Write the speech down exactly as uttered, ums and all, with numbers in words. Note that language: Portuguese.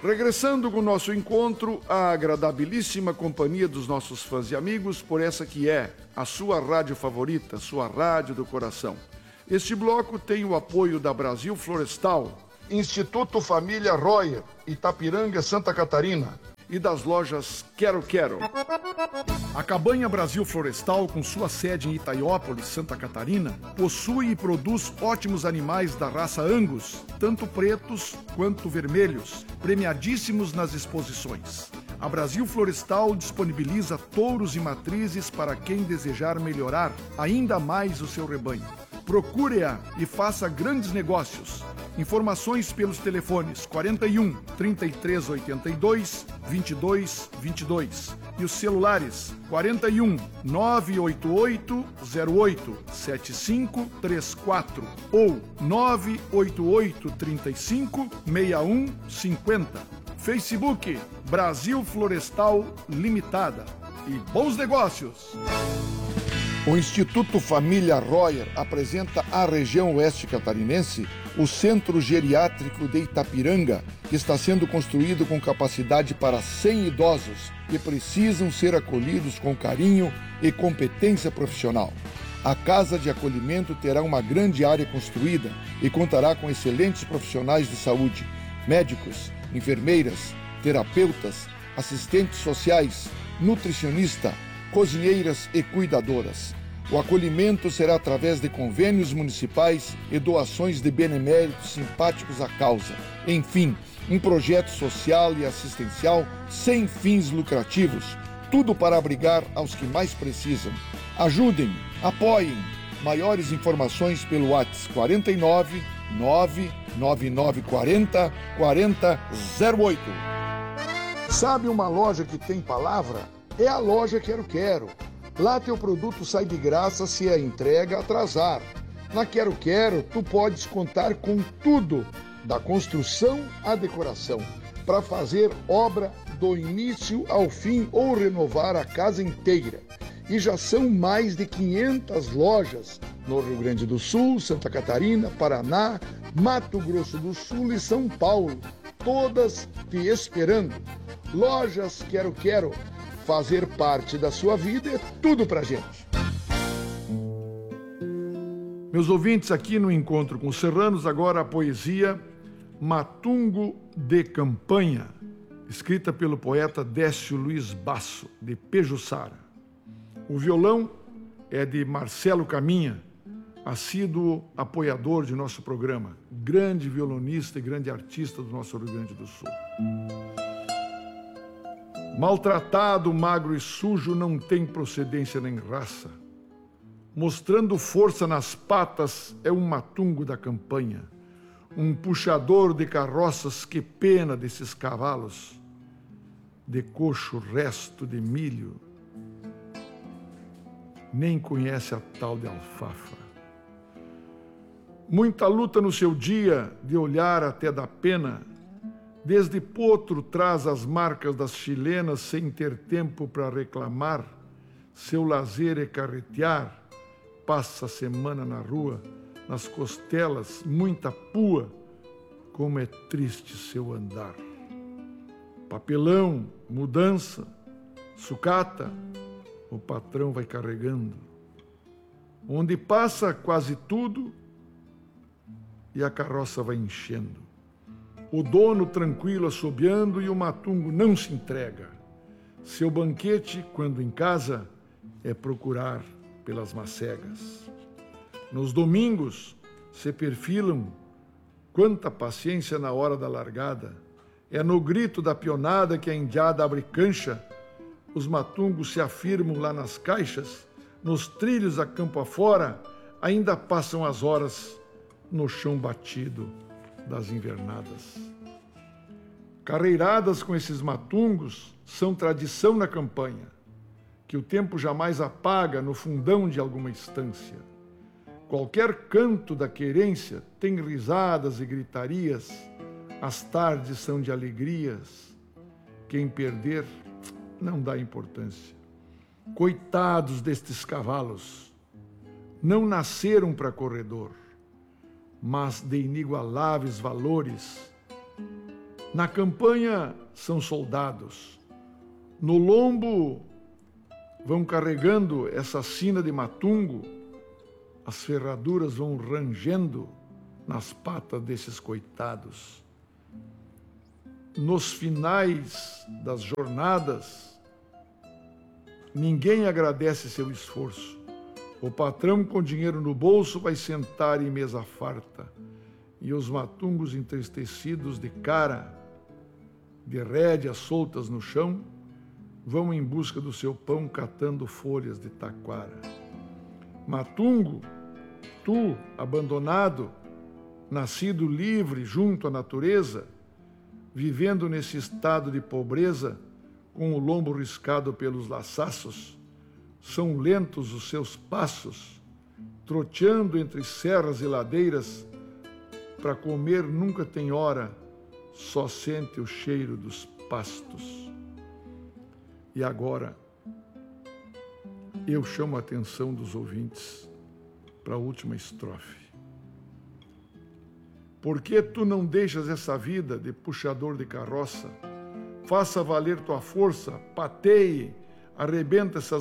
Regressando com o nosso encontro, a agradabilíssima companhia dos nossos fãs e amigos por essa que é a sua rádio favorita, sua rádio do coração. Este bloco tem o apoio da Brasil Florestal, Instituto Família Royer, Itapiranga, Santa Catarina, e das lojas Quero Quero. A Cabanha Brasil Florestal, com sua sede em Itaiópolis, Santa Catarina, possui e produz ótimos animais da raça Angus, tanto pretos quanto vermelhos, premiadíssimos nas exposições. A Brasil Florestal disponibiliza touros e matrizes para quem desejar melhorar ainda mais o seu rebanho. Procure-a e faça grandes negócios. Informações pelos telefones quarenta e um, trinta e três oitenta e dois, vinte e dois vinte e dois e os celulares quarenta e um, nove oito oito, zero oito, sete cinco três quatro ou nove oito oito, trinta e cinco, sessenta e um cinquenta. Facebook Brasil Florestal Limitada. E bons negócios! O Instituto Família Royer apresenta à região oeste catarinense o Centro Geriátrico de Itapiranga, que está sendo construído com capacidade para cem idosos que precisam ser acolhidos com carinho e competência profissional. A Casa de Acolhimento terá uma grande área construída e contará com excelentes profissionais de saúde, médicos, enfermeiras, terapeutas, assistentes sociais, nutricionista, cozinheiras e cuidadoras. O acolhimento será através de convênios municipais e doações de beneméritos simpáticos à causa. Enfim, um projeto social e assistencial sem fins lucrativos, tudo para abrigar aos que mais precisam. Ajudem, apoiem. Maiores informações pelo WhatsApp quarenta e nove, nove nove nove quarenta, quarenta zero oito. Sabe uma loja que tem palavra? É a loja Quero Quero. Lá teu produto sai de graça se a entrega atrasar. Na Quero Quero, tu podes contar com tudo, da construção à decoração, para fazer obra do início ao fim ou renovar a casa inteira. E já são mais de quinhentas lojas no Rio Grande do Sul, Santa Catarina, Paraná, Mato Grosso do Sul e São Paulo, todas te esperando. Lojas Quero Quero. Fazer parte da sua vida é tudo pra gente. Meus ouvintes, aqui no Encontro com os Serranos, agora a poesia Matungo de Campanha, escrita pelo poeta Décio Luiz Basso, de Pejuçara. O violão é de Marcelo Caminha, assíduo apoiador de nosso programa, grande violonista e grande artista do nosso Rio Grande do Sul. Maltratado, magro e sujo, não tem procedência nem raça. Mostrando força nas patas, é um matungo da campanha. Um puxador de carroças, que pena desses cavalos. De coxo resto de milho, nem conhece a tal de alfafa. Muita luta no seu dia, de olhar até da pena. Desde potro traz as marcas das chilenas sem ter tempo para reclamar. Seu lazer é carretear, passa a semana na rua, nas costelas, muita pua, como é triste seu andar. Papelão, mudança, sucata, o patrão vai carregando. Onde passa quase tudo e a carroça vai enchendo. O dono tranquilo assobiando e o matungo não se entrega. Seu banquete, quando em casa, é procurar pelas macegas. Nos domingos se perfilam, quanta paciência na hora da largada. É no grito da pionada que a indiada abre cancha. Os matungos se afirmam lá nas caixas, nos trilhos a campo afora, ainda passam as horas no chão batido das invernadas. Carreiradas com esses matungos são tradição na campanha, que o tempo jamais apaga no fundão de alguma estância. Qualquer canto da querência tem risadas e gritarias, as tardes são de alegrias, quem perder não dá importância. Coitados destes cavalos, não nasceram para corredor, mas de inigualáveis valores. Na campanha são soldados. No lombo vão carregando essa sina de matungo. As ferraduras vão rangendo nas patas desses coitados. Nos finais das jornadas, ninguém agradece seu esforço. O patrão com dinheiro no bolso vai sentar em mesa farta. E os matungos entristecidos de cara, de rédeas soltas no chão, vão em busca do seu pão catando folhas de taquara. Matungo, tu, abandonado, nascido livre junto à natureza, vivendo nesse estado de pobreza, com o lombo riscado pelos laçaços, são lentos os seus passos, troteando entre serras e ladeiras, para comer nunca tem hora, só sente o cheiro dos pastos. E agora, eu chamo a atenção dos ouvintes para a última estrofe. Por que tu não deixas essa vida de puxador de carroça? Faça valer tua força, pateie, arrebenta essas